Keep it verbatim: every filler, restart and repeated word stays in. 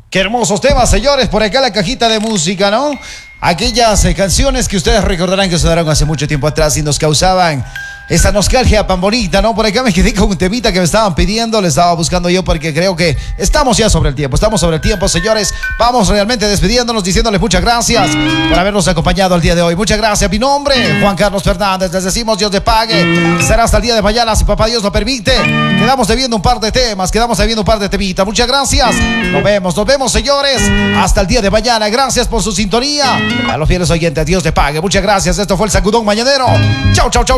Qué hermosos temas, señores, por acá la cajita de música, ¿no? Aquellas eh, canciones que ustedes recordarán que sonaron hace mucho tiempo atrás y nos causaban esa nostalgia tan bonita, ¿no? Por acá me quedé con un temita que me estaban pidiendo, le estaba buscando yo porque creo que estamos ya sobre el tiempo, estamos sobre el tiempo, señores. Vamos realmente despidiéndonos, diciéndoles muchas gracias por habernos acompañado el día de hoy. Muchas gracias. Mi nombre, Juan Carlos Fernández. Les decimos Dios te pague. Será hasta el día de mañana, si papá Dios lo permite. Quedamos debiendo un par de temas, quedamos debiendo un par de temitas. Muchas gracias. Nos vemos, nos vemos, señores. Hasta el día de mañana. Gracias por su sintonía. A los fieles oyentes, Dios te pague. Muchas gracias. Esto fue el Sacudón Mañanero. Chau, chau, chau.